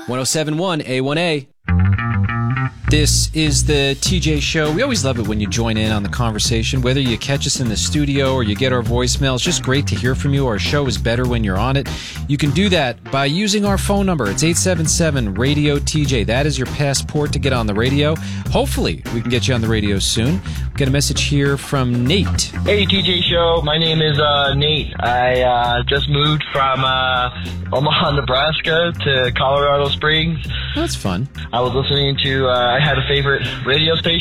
1071 A1A. This is the TJ Show. We always love it when you join in on the conversation, whether you catch us in the studio or you get our voicemail. It's just great to hear from you. Our show is better when you're on it. You can do that by using our phone number. It's 877-RADIO-TJ. That is your passport to get on the radio. Hopefully, we can get you on the radio soon. Get a message here from Nate. Hey, TJ Show. My name is Nate. I just moved from Omaha, Nebraska to Colorado Springs. That's fun. I was listening to, I had a favorite radio station